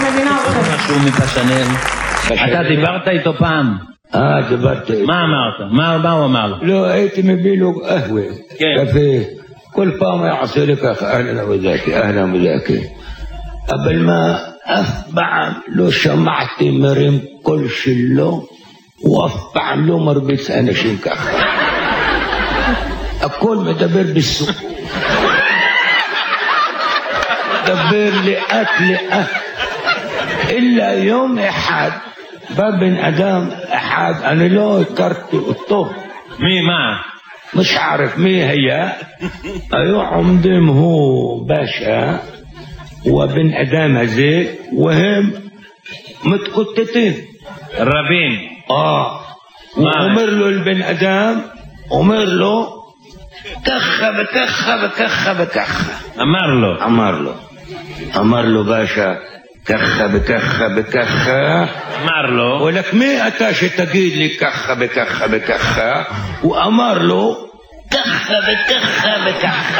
מבינה אותך. משהו מפשנל. אתה דיברת איתו פעם? דיברתי איתו. מה אמרת? מה הוא אמר לו? לא, הייתי מביא לו קהווה, קפה. כל פעם יעשה לי ככה, אהלן וזאקי. אבל מה, אף פעם לא שמעתי מרים קול שלו, ואף פעם לא מרביץ אנשים ככה. הכל מדבר בסוף. מדבר לאט. אלא יום אחד, בא בן אדם אחד, אני לא הכרתי אותו. מי, מה? مش عارف مين هي ايوه عمدهم هو باشا وبن ادم هذي وهم متقطتين ربين وامر له البن ادم امر له كخ بكخ امر له باشا كخ بكخ אמר לו ولك مين أتاش تقيد لي كخ بكخ وأمر له كخ بكخ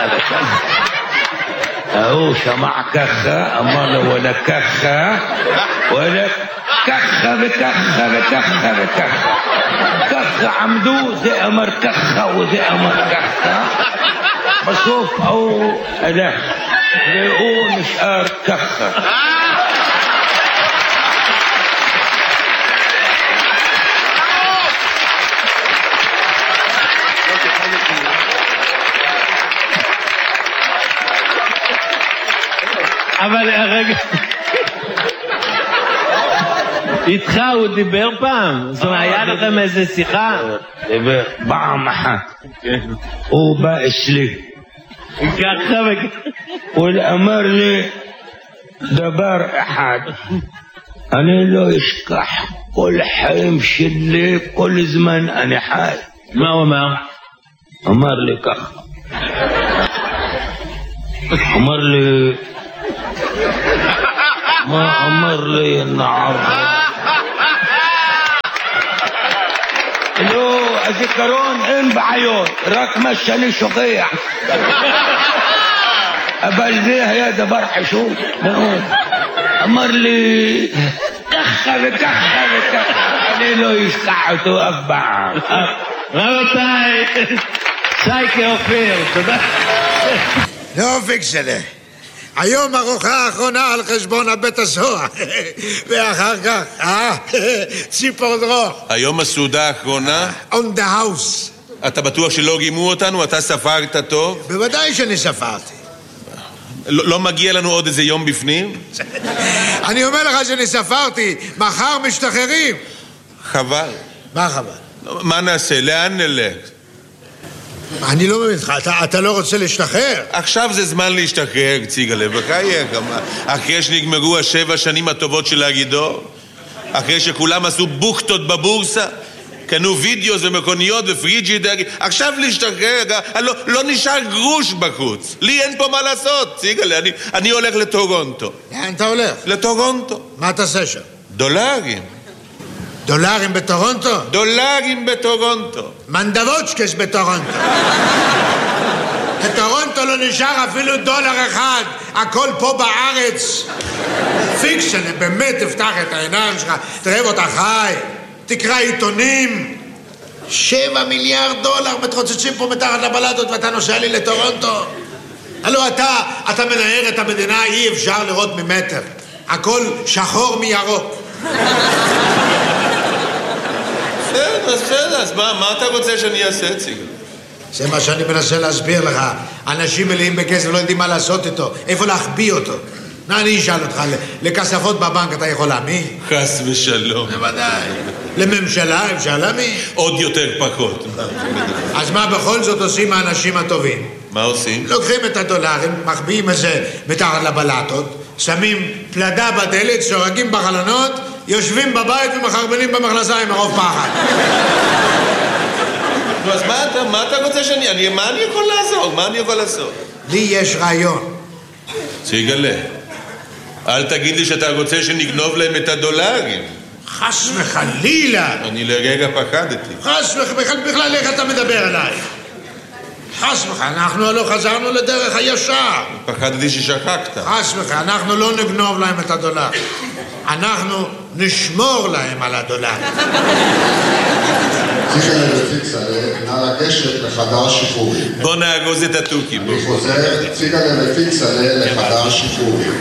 أهو شمع كخ أمر له ولا كخ ولا كخ بكخ كخ عمدو زي أمر كخ وزي أمر كخ بشوف أو أده لقوا نشار كخ אבל רגע, איתך הוא דיבר פעם? זאת אומרת, היה לכם איזה שיחה? דיבר פעם אחת. הוא בא אצלי. ככה הוא אמר לי דבר אחד, אני לא אשכח כל חיים שלי, כל זמן אני חי. מה הוא אמר? אמר לי ככה. אמר לי מה אמר לי נער לא, הזיכרון אין בעיות, רק מה שאני שוכח אבל זה היה דבר חשוב מאוד. אמר לי ככה וככה אני לא אשכח אותו אף פעם. רבותיי, שייקה אופיר, תודה. אופק שלי, היום ארוחה האחרונה על חשבון הבית הסוהר ואחר כך, ציפור דרור. היום הסעודה האחרונה? On the house. אתה בטוח שלא גימו אותנו? אתה ספרת טוב? בוודאי שאני ספרתי. לא מגיע לנו עוד איזה יום בפנים? אני אומר לך שאני ספרתי, מחר משתחררים. חבל. מה חבל? מה נעשה? לאן נלך? אני לא מבין לך, אתה לא רוצה להשתחרר? עכשיו זה זמן להשתחרר, ציגלה, בחייך. אחרי שנגמרו 7 השנים הטובות של הגידור, אחרי שכולם עשו בוכטות בבורסה, קנו וידאו ומכוניות ופריג'ידר, עכשיו להשתחרר, לא נשאר גרוש בחוץ. לי אין פה מה לעשות, ציגלה, אני הולך לטורונטו. לאן אתה הולך? לטורונטו. מה תעשה שם? דולרים. דולרים בטורונטו? דולרים בטורונטו. מנדבוצ'קס בטורונטו. בטורונטו לא נשאר אפילו $1, הכל פה בארץ. פיקשן, באמת תפתח את העיניים שלך, תראה אותה חי, תקרא עיתונים. $7 מיליארד מתרוצצים פה מתחת לבלטות ואתה נוסע לי לטורונטו. הלו אתה מנהל את המדינה, אי אפשר לראות ממטר. הכל שחור מירוק. בסדר, אז מה אתה רוצה שאני אעשה, ציגל? זה מה שאני מנסה להסביר לך. אנשים מלאים בכסף לא יודעים מה לעשות איתו, איפה להחביא אותו. אני אשאל אותך, לכספות בבנק אתה יכול להאמין? חס ושלום. בוודאי. לממשלה אפשר להאמין? עוד יותר פחות. אז מה בכל זאת עושים האנשים הטובים? מה עושים? לוקחים את הדולרים, מחביאים את זה מתחת לבלטות, שמים פלדה בדלת, שורגים בחלונות, יושבים בבית ומחרבנים במכנסיים מרוב פחד. אז מה אתה רוצה שאני... מה אני יכול לעזור? מה אני יכול לעשות? לי יש רעיון. ציגלה, אל תגיד לי שאתה רוצה שנגנוב להם את הדולרים. חס וחלילה. אני לרגע פחדתי. חס וחלילה, בכלל איך אתה מדבר עליי? חס וחלילה, אנחנו לא חזרנו לדרך הישר. פחדתי ששכחת. חס וחלילה, אנחנו לא נגנוב להם את הדולר. אנחנו נשמור להם על הדולר. ציגלה ופיקסלה, נא לגשת לחדר שחרורים. בוא נאגוז את התוכים. אני חוזר, ציגלה ופיקסלה לחדר שחרורים.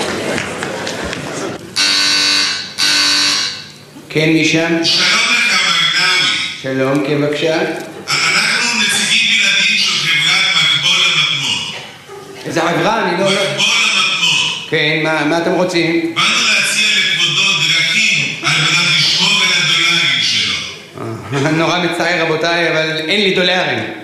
כן, משם? שלום לך מגנאווי. שלום, כן, בבקשה. אנחנו נציגים בלעדיים של חברת מקבול המטמון. איזה חברה? אני לא... מקבול המטמון. כן, מה אתם רוצים? באנו להציע לכבודו דרכים על מנת לשמור על הדולרים שלו. נורא מצער רבותיי, אבל אין לי דולרים.